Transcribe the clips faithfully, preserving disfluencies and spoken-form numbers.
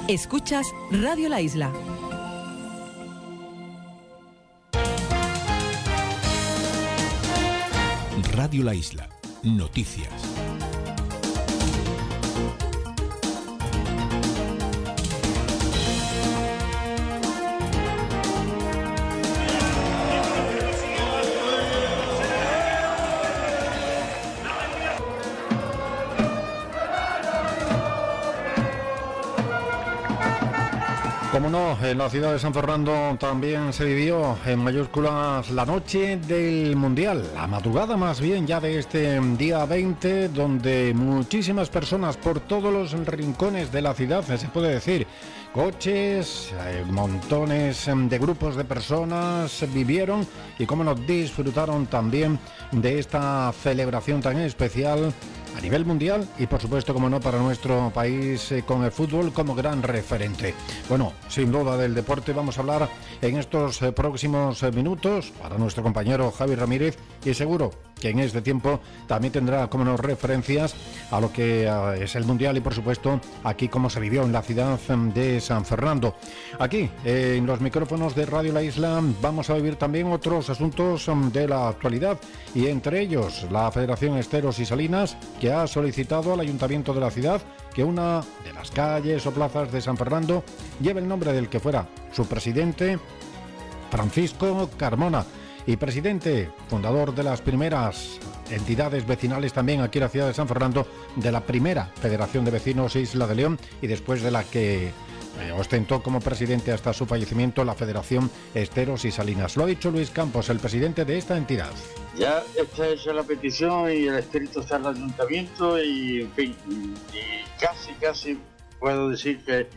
Escuchas Radio La Isla. Radio La Isla. Noticias. Como no, en la ciudad de San Fernando también se vivió en mayúsculas la noche del Mundial, la madrugada más bien ya de este día veinte, donde muchísimas personas por todos los rincones de la ciudad, se puede decir, coches, eh, montones de grupos de personas vivieron y como nos disfrutaron también de esta celebración tan especial a nivel mundial y por supuesto, como no, para nuestro país eh, con el fútbol como gran referente. Bueno, sin duda del deporte vamos a hablar en estos eh, próximos eh, minutos para nuestro compañero Javi Ramírez, y seguro que en este tiempo también tendrá como no referencias a lo que eh, es el mundial y por supuesto aquí cómo se vivió en la ciudad de San Fernando. Aquí eh, en los micrófonos de Radio La Isla vamos a vivir también otros asuntos um, de la actualidad, y entre ellos la Federación Esteros y Salinas, que ha solicitado al Ayuntamiento de la ciudad que una de las calles o plazas de San Fernando lleve el nombre del que fuera su presidente, Francisco Carmona, y presidente, fundador de las primeras entidades vecinales también aquí en la ciudad de San Fernando, de la primera Federación de Vecinos Isla de León, y después de la que eh, ostentó como presidente hasta su fallecimiento la Federación Esteros y Salinas. Lo ha dicho Luis Campos, el presidente de esta entidad. Ya está hecha la petición y el escrito está en el ayuntamiento y, en fin, y casi, casi puedo decir que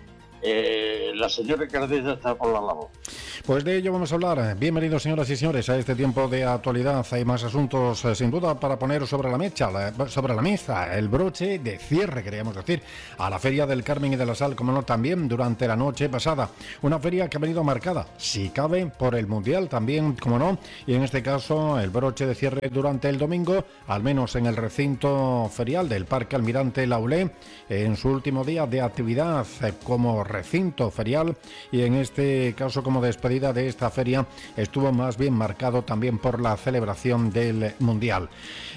eh, la señora alcaldesa está por la labor. Pues de ello vamos a hablar. Bienvenidos, señoras y señores, a este tiempo de actualidad. Hay más asuntos, eh, sin duda, para poner sobre la mecha, la, sobre la mesa, el broche de cierre, queríamos decir, a la Feria del Carmen y de la Sal, como no, también durante la noche pasada. Una feria que ha venido marcada, si cabe, por el Mundial también, como no, y en este caso el broche de cierre durante el domingo, al menos en el recinto ferial del Parque Almirante Laulé, en su último día de actividad eh, como recinto ferial, y en este caso como despedida de esta feria estuvo más bien marcado también por la celebración del Mundial.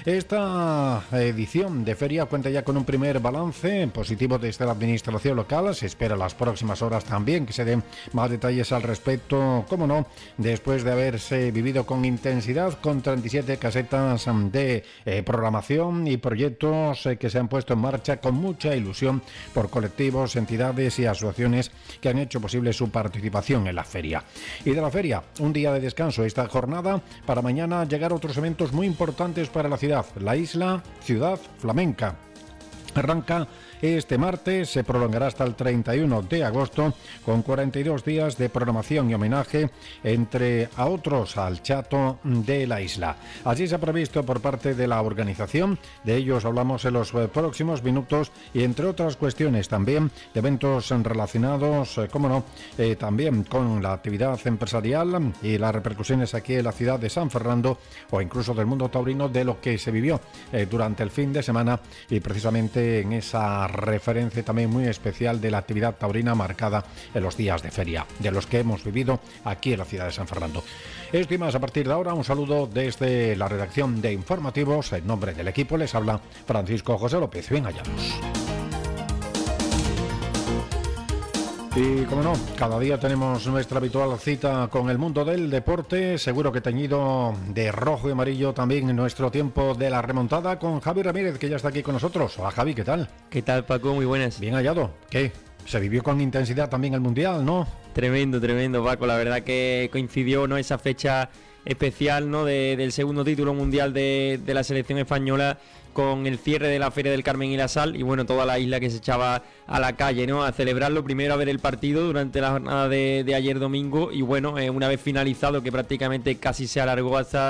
Esta edición de feria cuenta ya con un primer balance positivo desde la administración local. Se espera las próximas horas también que se den más detalles al respecto, como no, después de haberse vivido con intensidad con treinta y siete casetas de eh, programación y proyectos eh, que se han puesto en marcha con mucha ilusión por colectivos, entidades y asociaciones que han hecho posible su participación en la feria. Y de la feria, un día de descanso esta jornada, para mañana llegar a otros eventos muy importantes para la ciudad, la isla Ciudad Flamenca. Arranca este martes, se prolongará hasta el treinta y uno de agosto con cuarenta y dos días de programación y homenaje, entre a otros al Chato de la isla. Así se ha previsto por parte de la organización, de ellos hablamos en los próximos minutos, y entre otras cuestiones también de eventos relacionados, eh, como no, eh, también con la actividad empresarial y las repercusiones aquí en la ciudad de San Fernando o incluso del mundo taurino de lo que se vivió eh, durante el fin de semana, y precisamente en esa referencia también muy especial de la actividad taurina marcada en los días de feria, de los que hemos vivido aquí en la ciudad de San Fernando. Esto y más a partir de ahora. Un saludo desde la redacción de Informativos. En nombre del equipo les habla Francisco José López. Bien hallados. Y como no, cada día tenemos nuestra habitual cita con el mundo del deporte, seguro que teñido de rojo y amarillo también en nuestro tiempo de la remontada, con Javi Ramírez, que ya está aquí con nosotros. Hola Javi, ¿qué tal? ¿Qué tal, Paco? Muy buenas. Bien hallado. ¿Qué? Se vivió con intensidad también el Mundial, ¿no? Tremendo, tremendo, Paco. La verdad que coincidió, ¿no?, esa fecha especial, ¿no?, de, del segundo título mundial de, de la selección española, con el cierre de la Feria del Carmen y la Sal, y bueno, toda la isla que se echaba a la calle, ¿no?, a celebrarlo, primero a ver el partido durante la jornada de, de ayer domingo, y bueno, eh, una vez finalizado, que prácticamente casi se alargó hasta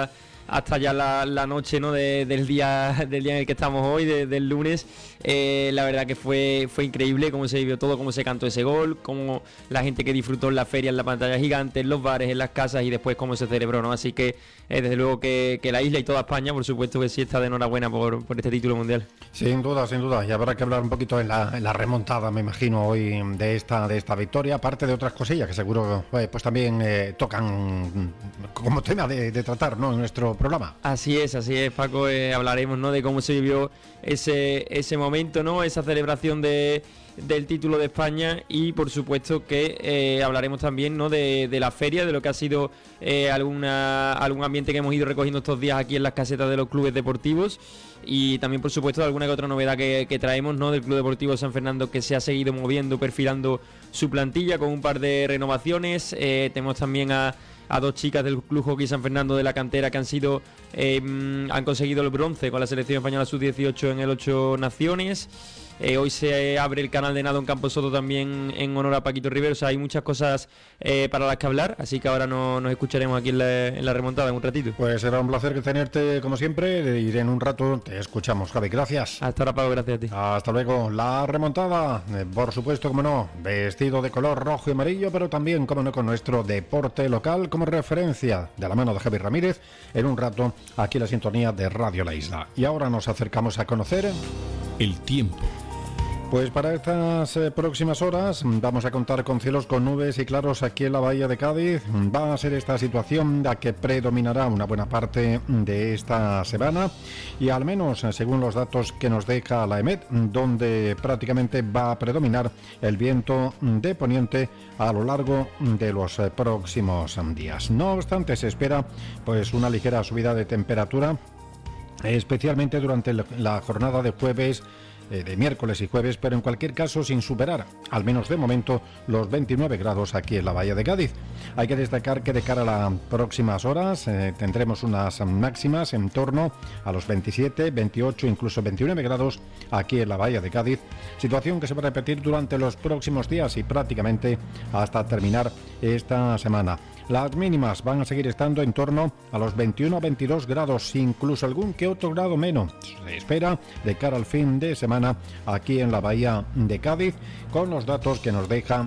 hasta ya la, la noche, ¿no? de, del día del día en el que estamos hoy, de, del lunes. Eh, la verdad que fue fue increíble cómo se vivió todo, cómo se cantó ese gol, cómo la gente que disfrutó en la feria, en la pantalla gigante, en los bares, en las casas y después cómo se celebró, ¿no? Así que eh, desde luego que, que la isla y toda España, por supuesto que sí está de enhorabuena por, por este título mundial. Sin duda, sin duda, y habrá que hablar un poquito en la, en la remontada, me imagino, hoy de esta de esta victoria, aparte de otras cosillas que seguro eh, pues también eh, tocan como tema de, de tratar, ¿no?, en nuestro programa. Así es, así es, Paco, eh, hablaremos, ¿no?, de cómo se vivió ese ese momento, ¿no?, esa celebración de del título de España y por supuesto que eh, hablaremos también, ¿no?, de, de la feria, de lo que ha sido eh, alguna algún ambiente que hemos ido recogiendo estos días aquí en las casetas de los clubes deportivos y también por supuesto de alguna que otra novedad que, que traemos, ¿no?, del Club Deportivo San Fernando, que se ha seguido moviendo, perfilando su plantilla con un par de renovaciones. Eh, tenemos también a a dos chicas del Club Hockey San Fernando de la cantera que han sido eh, han conseguido el bronce con la selección española sub dieciocho en el ocho Naciones. Eh, hoy se abre el canal de nado en Camposoto también en honor a Paquito Rivero. O sea, hay muchas cosas eh, para las que hablar, así que ahora no, nos escucharemos aquí en la, en la remontada en un ratito. Pues será un placer tenerte como siempre, y en un rato te escuchamos, Javi, gracias. Hasta ahora, Pablo, gracias a ti. Hasta luego. La remontada, eh, por supuesto, como no, vestido de color rojo y amarillo, pero también, como no, con nuestro deporte local como referencia, de la mano de Javi Ramírez, en un rato aquí en la sintonía de Radio La Isla. Y ahora nos acercamos a conocer el tiempo. Pues para estas eh, próximas horas vamos a contar con cielos con nubes y claros aquí en la bahía de Cádiz. Va a ser esta situación la que predominará una buena parte de esta semana y al menos eh, según los datos que nos deja la EMET, donde prácticamente va a predominar el viento de poniente a lo largo de los eh, próximos días. No obstante, se espera pues una ligera subida de temperatura, especialmente durante la jornada de jueves, de miércoles y jueves, pero en cualquier caso sin superar, al menos de momento, los veintinueve grados aquí en la bahía de Cádiz. Hay que destacar que de cara a las próximas horas eh, tendremos unas máximas en torno a los veintisiete, veintiocho, incluso veintinueve grados aquí en la bahía de Cádiz, situación que se va a repetir durante los próximos días y prácticamente hasta terminar esta semana. Las mínimas van a seguir estando en torno a los veintiuno a veintidós grados, incluso algún que otro grado menos. Se espera de cara al fin de semana aquí en la bahía de Cádiz, con los datos que nos deja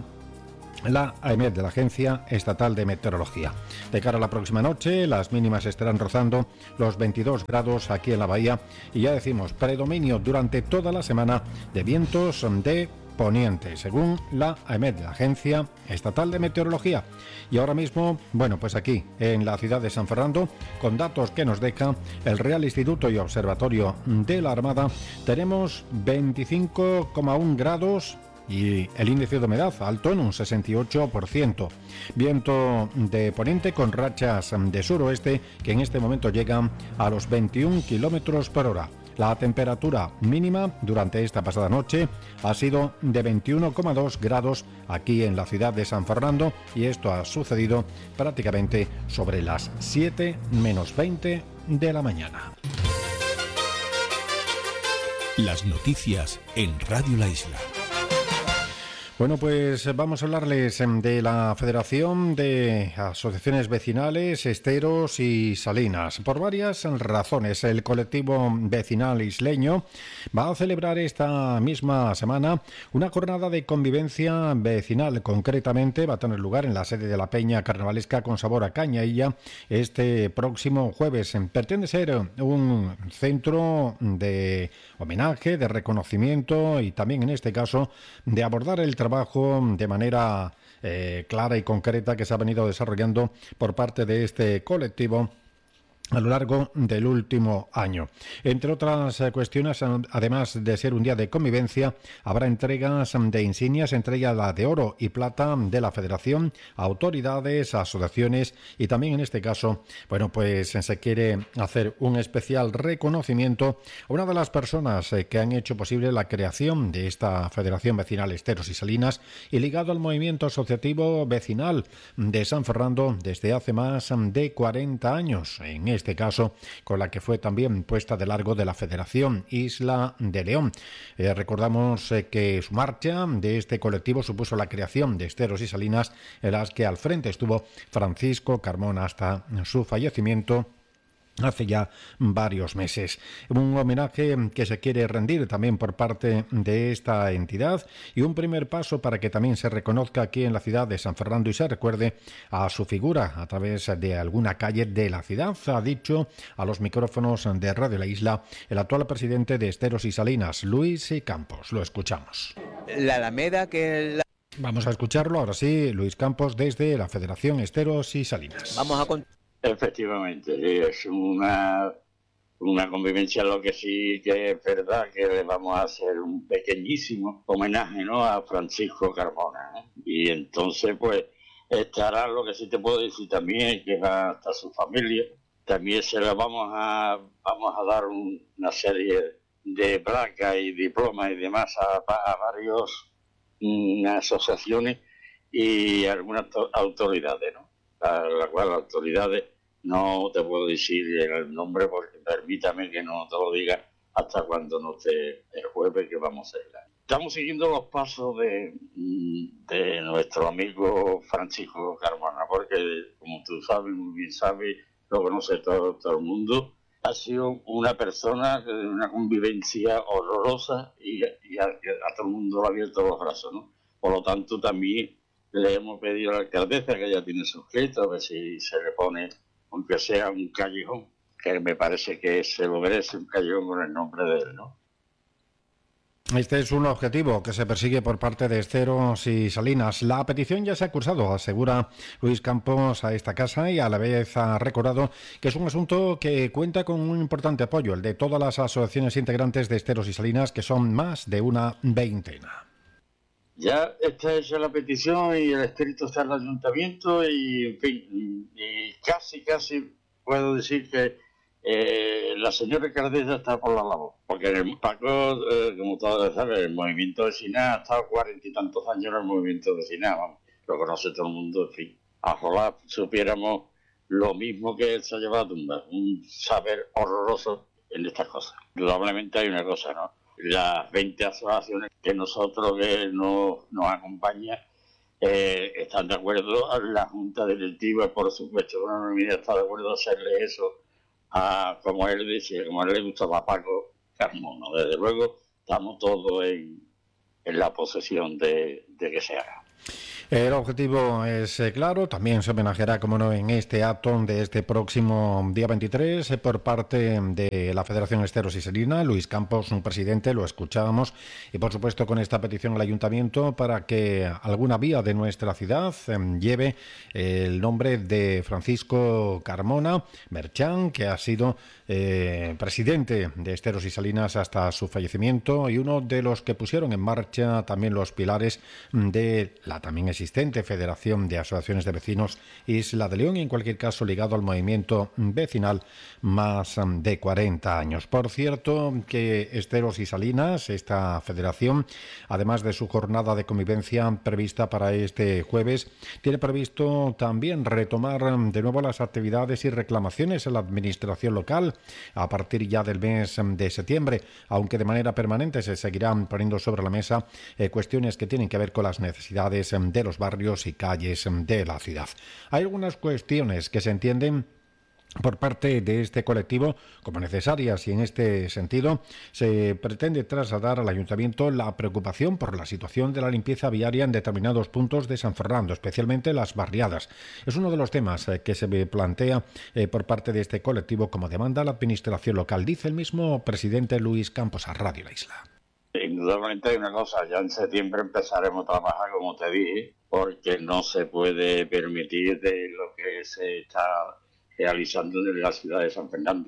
la AEMET, de la Agencia Estatal de Meteorología. De cara a la próxima noche, las mínimas estarán rozando los veintidós grados aquí en la bahía y ya decimos, predominio durante toda la semana de vientos de poniente, según la AEMET, la Agencia Estatal de Meteorología. Y ahora mismo, bueno, pues aquí en la ciudad de San Fernando, con datos que nos deja el Real Instituto y Observatorio de la Armada, tenemos veinticinco coma uno grados y el índice de humedad alto en un sesenta y ocho por ciento. Viento de poniente con rachas de suroeste que en este momento llegan a los veintiún kilómetros por hora. La temperatura mínima durante esta pasada noche ha sido de veintiuno coma dos grados aquí en la ciudad de San Fernando y esto ha sucedido prácticamente sobre las siete menos veinte de la mañana. Las noticias en Radio La Isla. Bueno, pues vamos a hablarles de la Federación de Asociaciones Vecinales, Esteros y Salinas. Por varias razones, el colectivo vecinal isleño va a celebrar esta misma semana una jornada de convivencia vecinal. Concretamente, va a tener lugar en la sede de la Peña Carnavalesca con sabor a cañailla este próximo jueves. Pretende ser un centro de homenaje, de reconocimiento y también, en este caso, de abordar el trabajo trabajo de manera eh, clara y concreta que se ha venido desarrollando por parte de este colectivo a lo largo del último año. Entre otras cuestiones, además de ser un día de convivencia, habrá entregas de insignias, entre ellas la de oro y plata de la Federación, autoridades, asociaciones y también en este caso, bueno, pues se quiere hacer un especial reconocimiento a una de las personas que han hecho posible la creación de esta Federación Vecinal Esteros y Salinas y ligado al movimiento asociativo vecinal de San Fernando desde hace más de cuarenta años. En este caso, con la que fue también puesta de largo de la Federación Isla de León. Eh, recordamos eh, que su marcha de este colectivo supuso la creación de Esteros y Salinas, en las que al frente estuvo Francisco Carmona hasta su fallecimiento hace ya varios meses. Un homenaje que se quiere rendir también por parte de esta entidad y un primer paso para que también se reconozca aquí en la ciudad de San Fernando y se recuerde a su figura a través de alguna calle de la ciudad, ha dicho a los micrófonos de Radio La Isla el actual presidente de Esteros y Salinas, Luis Campos. Lo escuchamos. La Alameda que... La... Vamos a escucharlo ahora sí, Luis Campos desde la Federación Esteros y Salinas. Vamos a contar. Efectivamente, es una, una convivencia, lo que sí que es verdad que le vamos a hacer un pequeñísimo homenaje, ¿no?, a Francisco Carmona, ¿eh? Y entonces pues estará, lo que sí te puedo decir también, que va hasta su familia, también se le vamos a, vamos a dar un, una serie de placas y diplomas y demás a, a varios mm, asociaciones y algunas to- autoridades, ¿no? A las cuales las autoridades no te puedo decir el nombre porque permítame que no te lo diga hasta cuando no esté el jueves que vamos a ir. Estamos siguiendo los pasos de, de nuestro amigo Francisco Carmona, porque como tú sabes, muy bien sabes, lo conoce todo, todo el mundo, ha sido una persona de una convivencia horrorosa y, y a, a todo el mundo le ha abierto los brazos, ¿no? Por lo tanto, también le hemos pedido a la alcaldesa, que ella tiene suscrito, a ver si se le pone, aunque sea un callejón, que me parece que se lo merece, un callejón con el nombre de él, ¿no? Este es un objetivo que se persigue por parte de Esteros y Salinas. La petición ya se ha cursado, asegura Luis Campos a esta casa, y a la vez ha recordado que es un asunto que cuenta con un importante apoyo, el de todas las asociaciones integrantes de Esteros y Salinas, que son más de una veintena. Ya está hecha la petición y el escrito está en el ayuntamiento y, en fin, y casi, casi puedo decir que eh, la señora alcaldesa está por la labor. Porque el Paco, eh, como todos saben, el movimiento vecinal ha estado cuarenta y tantos años en el movimiento vecinal, vamos, lo conoce todo el mundo, en fin. Ojalá supiéramos lo mismo que él se ha llevado a tumbar, un saber horroroso en estas cosas. Indudablemente hay una cosa, ¿no? Las veinte asociaciones que nosotros que nos, nos acompañan eh, están de acuerdo, la Junta Directiva, por supuesto, una unanimidad está de acuerdo a hacerle eso, a, como él decía, como a él le gustaba a Paco Carmona. Desde luego, estamos todos en, en la posesión de, de que se haga. El objetivo es eh, claro, también se homenajeará, como no, en este acto de este próximo día veintitrés eh, por parte de la Federación Esteros y Salinas, Luis Campos, un presidente, lo escuchábamos, y por supuesto con esta petición al Ayuntamiento para que alguna vía de nuestra ciudad eh, lleve el nombre de Francisco Carmona Merchán, que ha sido eh, presidente de Esteros y Salinas hasta su fallecimiento y uno de los que pusieron en marcha también los pilares de la también existente Federación de Asociaciones de Vecinos Isla de León, y en cualquier caso ligado al movimiento vecinal más de cuarenta años. Por cierto, que Esteros y Salinas, esta federación, además de su jornada de convivencia prevista para este jueves, tiene previsto también retomar de nuevo las actividades y reclamaciones en la administración local a partir ya del mes de septiembre, aunque de manera permanente se seguirán poniendo sobre la mesa eh, cuestiones que tienen que ver con las necesidades de los barrios y calles de la ciudad. Hay algunas cuestiones que se entienden por parte de este colectivo como necesarias, y en este sentido se pretende trasladar al Ayuntamiento la preocupación por la situación de la limpieza viaria en determinados puntos de San Fernando, especialmente las barriadas. Es uno de los temas que se plantea eh, por parte de este colectivo como demanda a la administración local, dice el mismo presidente Luis Campos a Radio La Isla. Indudablemente hay una cosa, ya en septiembre empezaremos a trabajar, como te dije, porque no se puede permitir de lo que se está realizando en la ciudad de San Fernando.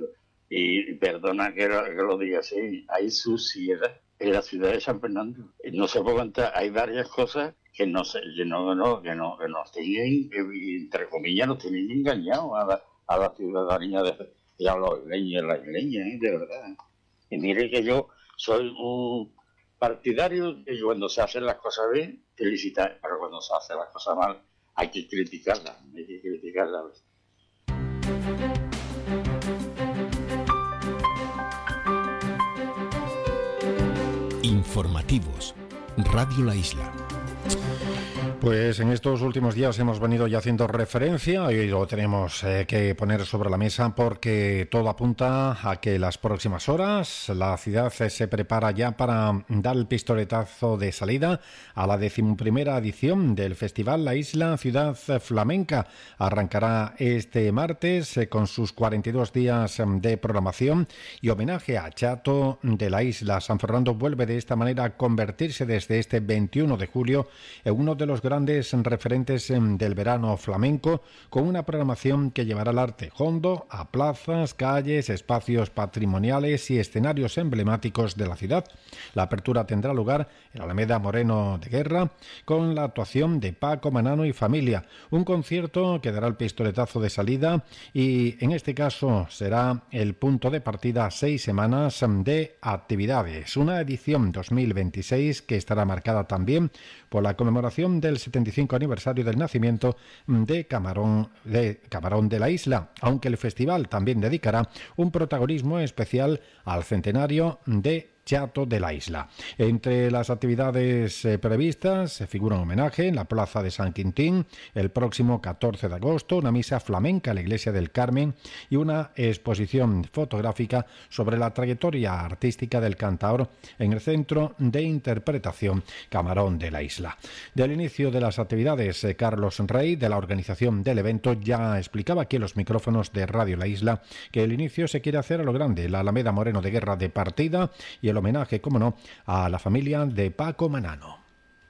Y perdona que lo, que lo diga así, hay suciedad en la ciudad de San Fernando. No se puede contar, hay varias cosas que no se, que no, no, que no, que nos tienen, entre comillas, nos tienen engañados a la, a la ciudadanía de, y a los isleños, las isleñas, ¿eh? De verdad. Y mire que yo soy un partidario de que cuando se hacen las cosas bien, felicitar, pero cuando se hacen las cosas mal, hay que criticarlas, hay que criticarlas. Informativos. Radio La Isla. Pues en estos últimos días hemos venido ya haciendo referencia y lo tenemos eh, que poner sobre la mesa porque todo apunta a que las próximas horas la ciudad eh, se prepara ya para dar el pistoletazo de salida a la decimoprimera edición del Festival La Isla Ciudad Flamenca. Arrancará este martes eh, con sus cuarenta y dos días de programación y homenaje a Chato de la Isla. San Fernando vuelve de esta manera a convertirse desde este veintiuno de julio en uno de los grandes referentes del verano flamenco, con una programación que llevará el arte hondo a plazas, calles, espacios patrimoniales y escenarios emblemáticos de la ciudad. La apertura tendrá lugar en Alameda Moreno de Guerra con la actuación de Paco Manano y familia, un concierto que dará el pistoletazo de salida y en este caso será el punto de partida a seis semanas de actividades, una edición dos mil veintiséis que estará marcada también por la conmemoración del setenta y cinco aniversario del nacimiento de Camarón de Camarón de la Isla, aunque el festival también dedicará un protagonismo especial al centenario de Chato de la Isla. Entre las actividades eh, previstas se figura un homenaje en la Plaza de San Quintín el próximo catorce de agosto, una misa flamenca en la Iglesia del Carmen y una exposición fotográfica sobre la trayectoria artística del cantaor en el Centro de Interpretación Camarón de la Isla. Del inicio de las actividades, eh, Carlos Rey, de la organización del evento, ya explicaba aquí en los micrófonos de Radio La Isla que el inicio se quiere hacer a lo grande, la Alameda Moreno de Guerra de partida y el homenaje, como no, a la familia de Paco Manano.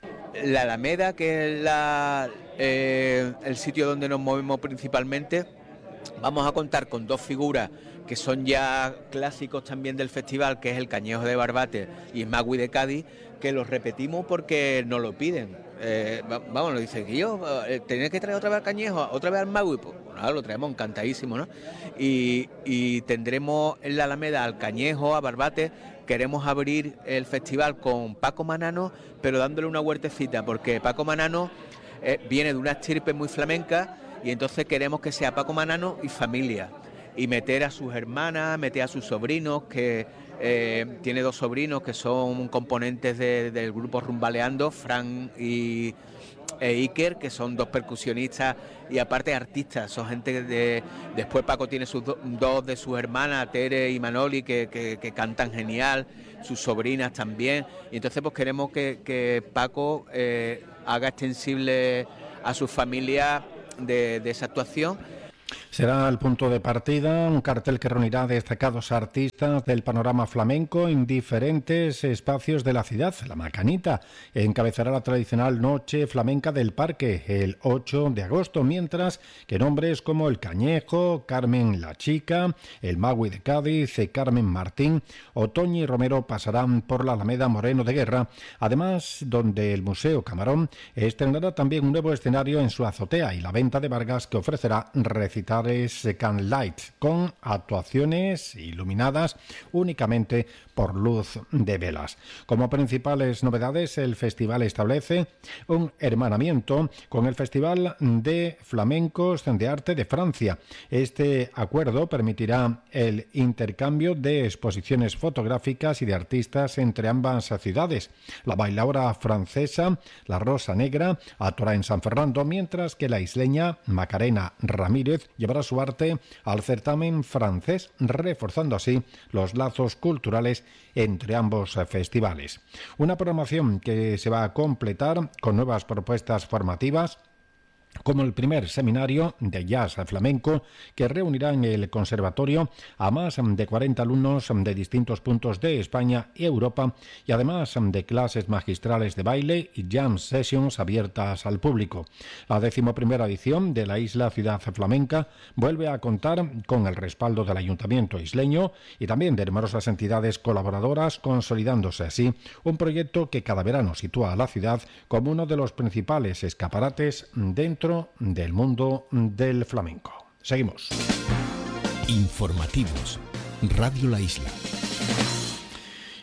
La Alameda, que es la, eh, el sitio donde nos movemos principalmente, vamos a contar con dos figuras que son ya clásicos también del festival, que es el Cañejo de Barbate y el Magui de Cádiz, que los repetimos porque nos lo piden. Eh, vamos, nos dicen que yo, eh, ¿tenéis que traer otra vez al Cañejo, otra vez al Magui? Pues nada, lo traemos encantadísimo, ¿no? Y, y tendremos en la Alameda al Cañejo, a Barbate. Queremos abrir el festival con Paco Manano, pero dándole una huertecita, porque Paco Manano eh, viene de una estirpe muy flamenca y entonces queremos que sea Paco Manano y familia. Y meter a sus hermanas, meter a sus sobrinos, que eh, tiene dos sobrinos que son componentes de, del grupo Rumbaleando, Fran y e Iker, que son dos percusionistas y aparte artistas, son gente de... Después Paco tiene sus do, dos de sus hermanas, Tere y Manoli, que, que, que cantan genial, sus sobrinas también, y entonces pues queremos que, que Paco eh, haga extensible a su familia de, de esa actuación. Será el punto de partida, un cartel que reunirá destacados artistas del panorama flamenco en diferentes espacios de la ciudad. La Macanita encabezará la tradicional Noche Flamenca del Parque el ocho de agosto, mientras que nombres como el Cañejo, Carmen la Chica, el Magui de Cádiz, Carmen Martín o Toñi Romero pasarán por la Alameda Moreno de Guerra, además donde el Museo Camarón estrenará también un nuevo escenario en su azotea y la Venta de Vargas, que ofrecerá recitales Candlelight con actuaciones iluminadas únicamente por luz de velas. Como principales novedades, el festival establece un hermanamiento con el Festival de Flamencos de Arte de Francia. Este acuerdo permitirá el intercambio de exposiciones fotográficas y de artistas entre ambas ciudades. La bailaora francesa, la Rosa Negra, actuará en San Fernando, mientras que la isleña Macarena Ramírez llevará su arte al certamen francés, reforzando así los lazos culturales entre ambos festivales. Una programación que se va a completar con nuevas propuestas formativas, como el primer seminario de jazz flamenco que reunirá en el conservatorio a más de cuarenta alumnos de distintos puntos de España y Europa, y además de clases magistrales de baile y jam sessions abiertas al público. La decimoprimera edición de la Isla Ciudad Flamenca vuelve a contar con el respaldo del Ayuntamiento isleño y también de numerosas entidades colaboradoras, consolidándose así un proyecto que cada verano sitúa a la ciudad como uno de los principales escaparates dentro del mundo del flamenco. Seguimos. Informativos. Radio La Isla.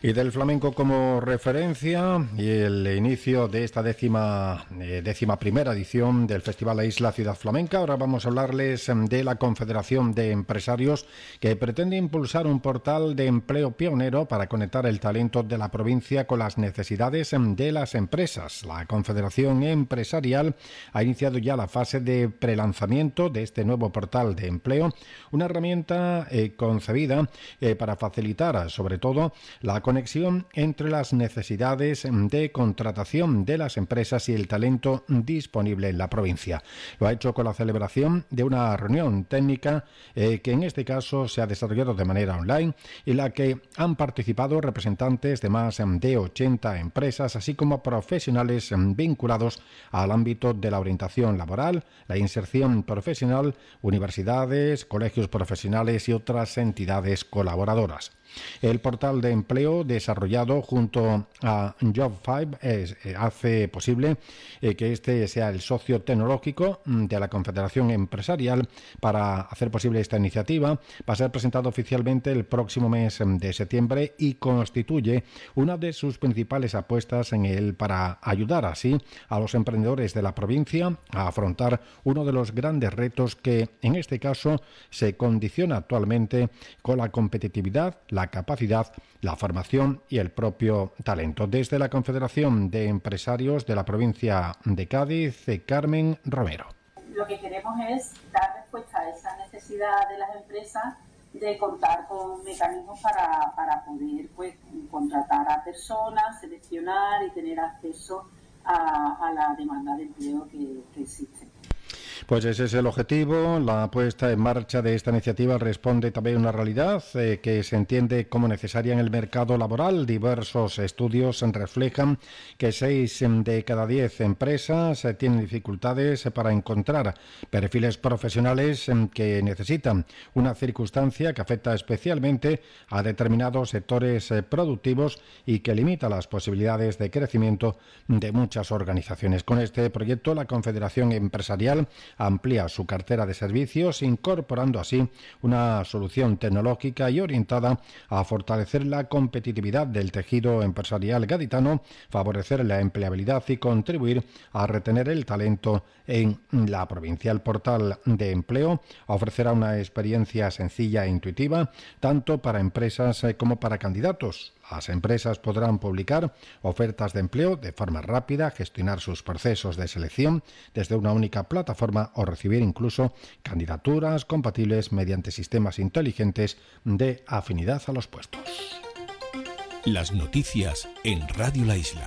Y del flamenco como referencia y el inicio de esta décima, eh, décima primera edición del Festival La Isla Ciudad Flamenca. Ahora vamos a hablarles de la Confederación de Empresarios, que pretende impulsar un portal de empleo pionero para conectar el talento de la provincia con las necesidades de las empresas. La Confederación Empresarial ha iniciado ya la fase de prelanzamiento de este nuevo portal de empleo, una herramienta eh, concebida eh, para facilitar sobre todo la conexión entre las necesidades de contratación de las empresas y el talento disponible en la provincia. Lo ha hecho con la celebración de una reunión técnica eh, que en este caso se ha desarrollado de manera online, en la que han participado representantes de más de ochenta empresas, así como profesionales vinculados al ámbito de la orientación laboral, la inserción profesional, universidades, colegios profesionales y otras entidades colaboradoras. El portal de empleo desarrollado junto a Job cinco es, eh, hace posible eh, que este sea el socio tecnológico de la Confederación Empresarial para hacer posible esta iniciativa. Va a ser presentado oficialmente el próximo mes de septiembre y constituye una de sus principales apuestas en él para ayudar así a los emprendedores de la provincia a afrontar uno de los grandes retos que en este caso se condiciona actualmente con la competitividad, la capacidad, la formación y el propio talento. Desde la Confederación de Empresarios de la provincia de Cádiz, Carmen Romero. Lo que queremos es dar respuesta a esa necesidad de las empresas de contar con mecanismos para, para poder pues, contratar a personas, seleccionar y tener acceso a, a la demanda de empleo que, que existe. Pues ese es el objetivo. La puesta en marcha de esta iniciativa responde también a una realidad eh, que se entiende como necesaria en el mercado laboral. Diversos estudios reflejan que seis de cada diez empresas eh, tienen dificultades para encontrar perfiles profesionales eh, que necesitan una circunstancia que afecta especialmente a determinados sectores eh, productivos y que limita las posibilidades de crecimiento de muchas organizaciones. Con este proyecto, la Confederación Empresarial amplía su cartera de servicios, incorporando así una solución tecnológica y orientada a fortalecer la competitividad del tejido empresarial gaditano, favorecer la empleabilidad y contribuir a retener el talento en la provincia. El portal de empleo ofrecerá una experiencia sencilla e intuitiva, tanto para empresas como para candidatos. Las empresas podrán publicar ofertas de empleo de forma rápida, gestionar sus procesos de selección desde una única plataforma o recibir incluso candidaturas compatibles mediante sistemas inteligentes de afinidad a los puestos. Las noticias en Radio La Isla.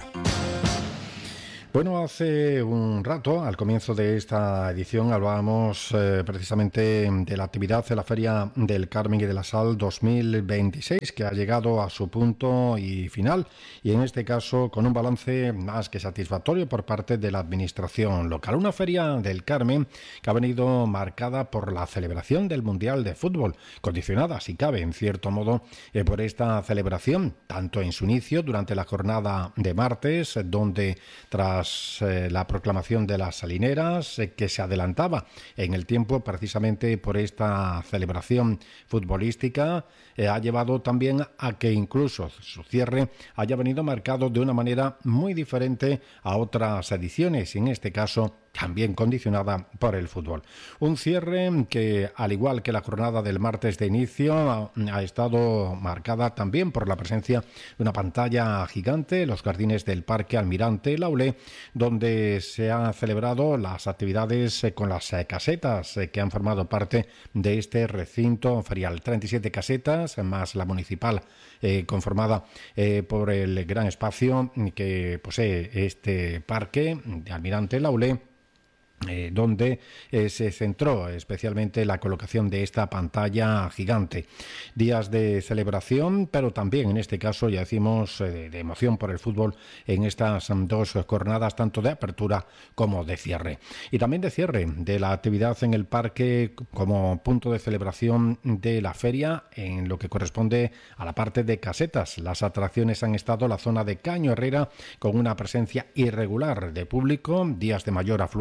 Bueno, hace un rato, al comienzo de esta edición, hablábamos eh, precisamente de la actividad de la Feria del Carmen y de la Sal dos mil veintiséis, que ha llegado a su punto y final, y en este caso con un balance más que satisfactorio por parte de la Administración local. Una Feria del Carmen que ha venido marcada por la celebración del Mundial de Fútbol, condicionada, si cabe, en cierto modo, eh, por esta celebración, tanto en su inicio, durante la jornada de martes, donde tras Eh, la proclamación de las salineras, eh, que se adelantaba en el tiempo precisamente por esta celebración futbolística, eh, ha llevado también a que incluso su cierre haya venido marcado de una manera muy diferente a otras ediciones, y en este caso también condicionada por el fútbol. Un cierre que, al igual que la jornada del martes de inicio, ha, ha estado marcada también por la presencia de una pantalla gigante, los jardines del Parque Almirante Laulé, donde se han celebrado las actividades con las casetas que han formado parte de este recinto ferial. treinta y siete casetas, más la municipal, eh, conformada eh, por el gran espacio que posee este parque de Almirante Laulé, Eh, donde eh, se centró especialmente la colocación de esta pantalla gigante. Días de celebración, pero también en este caso, ya decimos, eh, de emoción por el fútbol en estas dos jornadas, tanto de apertura como de cierre. Y también de cierre de la actividad en el parque como punto de celebración de la feria en lo que corresponde a la parte de casetas. Las atracciones han estado en la zona de Caño Herrera, con una presencia irregular de público, días de mayor afluencia,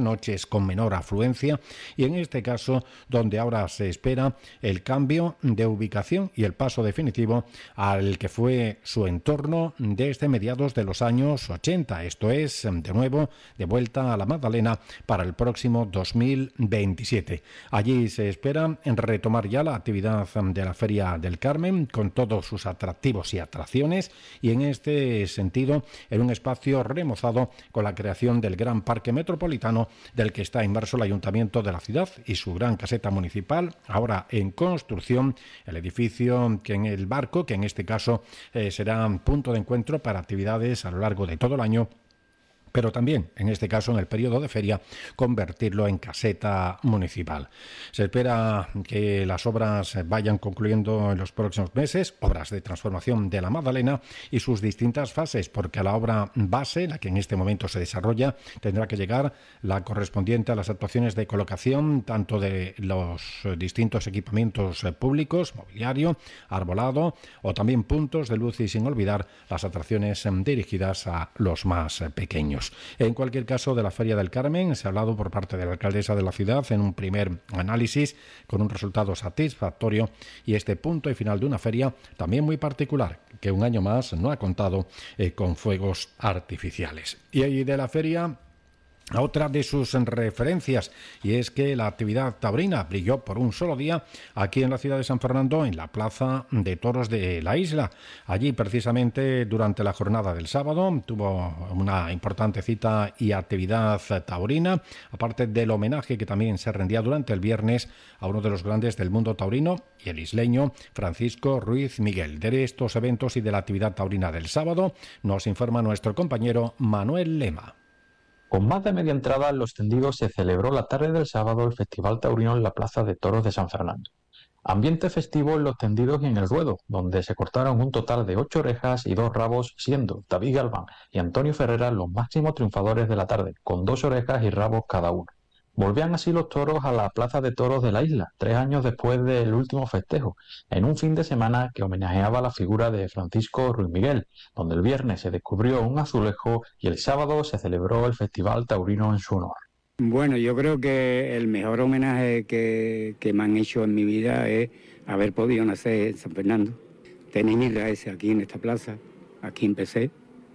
noches con menor afluencia y en este caso donde ahora se espera el cambio de ubicación y el paso definitivo al que fue su entorno desde mediados de los años ochenta. Esto es, de nuevo, de vuelta a la Magdalena para el próximo dos mil veintisiete. Allí se espera retomar ya la actividad de la Feria del Carmen con todos sus atractivos y atracciones y en este sentido en un espacio remozado con la creación del gran parque metropolitano del que está inmerso el Ayuntamiento de la ciudad y su gran caseta municipal, ahora en construcción, el edificio que en el Barco, que en este caso eh, será punto de encuentro para actividades a lo largo de todo el año, pero también, en este caso, en el periodo de feria, convertirlo en caseta municipal. Se espera que las obras vayan concluyendo en los próximos meses, obras de transformación de la Magdalena y sus distintas fases, porque a la obra base, la que en este momento se desarrolla, tendrá que llegar la correspondiente a las actuaciones de colocación, tanto de los distintos equipamientos públicos, mobiliario, arbolado, o también puntos de luz y sin olvidar las atracciones dirigidas a los más pequeños. En cualquier caso, de la Feria del Carmen se ha hablado por parte de la alcaldesa de la ciudad en un primer análisis con un resultado satisfactorio y este punto y final de una feria también muy particular que un año más no ha contado eh, con fuegos artificiales. Y ahí de la feria a otra de sus referencias, y es que la actividad taurina brilló por un solo día aquí en la ciudad de San Fernando, en la Plaza de Toros de la isla. Allí, precisamente, durante la jornada del sábado, tuvo una importante cita y actividad taurina, aparte del homenaje que también se rendía durante el viernes a uno de los grandes del mundo taurino y el isleño, Francisco Ruiz Miguel. De estos eventos y de la actividad taurina del sábado, nos informa nuestro compañero Manuel Lema. Con más de media entrada en los tendidos se celebró la tarde del sábado el Festival Taurino en la Plaza de Toros de San Fernando. Ambiente festivo en los tendidos y en el ruedo, donde se cortaron un total de ocho orejas y dos rabos, siendo David Galván y Antonio Ferrera los máximos triunfadores de la tarde, con dos orejas y rabos cada uno. Volvían así los toros a la Plaza de Toros de la isla, tres años después del último festejo, en un fin de semana que homenajeaba la figura de Francisco Ruiz Miguel, donde el viernes se descubrió un azulejo y el sábado se celebró el Festival Taurino en su honor. Bueno, yo creo que el mejor homenaje que, que me han hecho en mi vida es haber podido nacer en San Fernando. Tener mi raíz aquí en esta plaza, aquí empecé.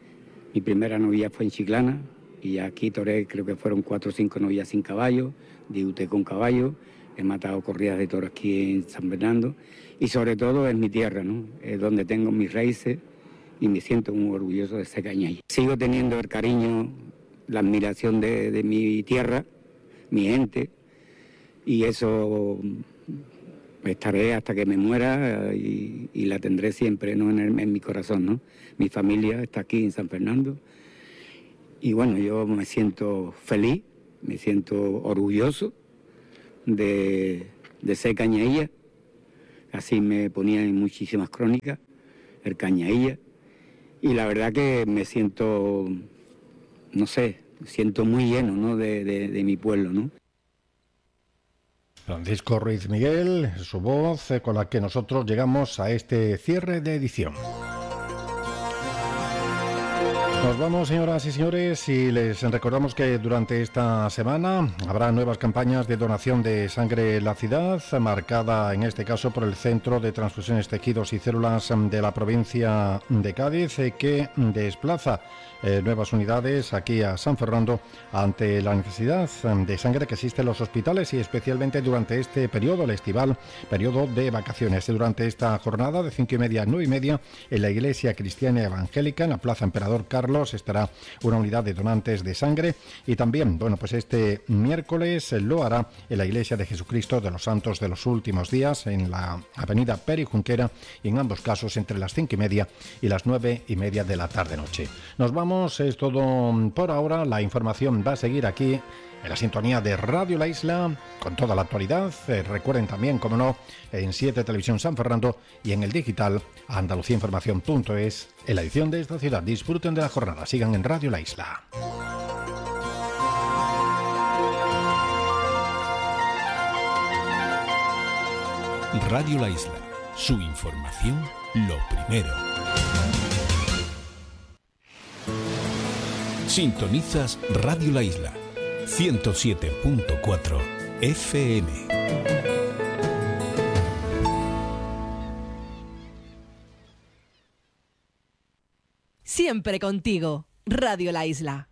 Mi primera novia fue en Chiclana. Y aquí toré, creo que fueron cuatro o cinco novillas sin caballo, debuté con caballo, he matado corridas de toros aquí en San Fernando y sobre todo es mi tierra, ¿no? Es donde tengo mis raíces y me siento muy orgulloso de ser cañaí. Sigo teniendo el cariño, la admiración de, de mi tierra, mi gente, y eso estaré hasta que me muera y, y la tendré siempre, ¿no? en, el, en mi corazón, ¿no? Mi familia está aquí en San Fernando. Y bueno, yo me siento feliz, me siento orgulloso de, de ser cañailla. Así me ponía en muchísimas crónicas, el cañailla. Y la verdad que me siento, no sé, me siento muy lleno, ¿no? de, de, de mi pueblo, ¿no? Francisco Ruiz Miguel, su voz con la que nosotros llegamos a este cierre de edición. Nos vamos, señoras y señores, y les recordamos que durante esta semana habrá nuevas campañas de donación de sangre en la ciudad, marcada en este caso por el Centro de Transfusiones, Tejidos y Células de la provincia de Cádiz, que desplaza eh, nuevas unidades aquí a San Fernando ante la necesidad de sangre que existe en los hospitales y especialmente durante este periodo, el estival, periodo de vacaciones. Durante esta jornada de cinco y media a nueve y media en la Iglesia Cristiana Evangélica, en la Plaza Emperador Carlos, estará una unidad de donantes de sangre y también, bueno, pues este miércoles lo hará en la Iglesia de Jesucristo de los Santos de los Últimos Días en la avenida Peri Junquera y en ambos casos entre las cinco y media y las nueve y media de la tarde-noche. Nos vamos, es todo por ahora, la información va a seguir aquí en la sintonía de Radio La Isla, con toda la actualidad. Eh, recuerden también, como no, en siete Televisión San Fernando y en el digital andalucía información punto es, en la edición de esta ciudad. Disfruten de la jornada, sigan en Radio La Isla. Radio La Isla, su información lo primero. Sintonizas Radio La Isla ciento siete punto cuatro F M. Siempre contigo, Radio La Isla.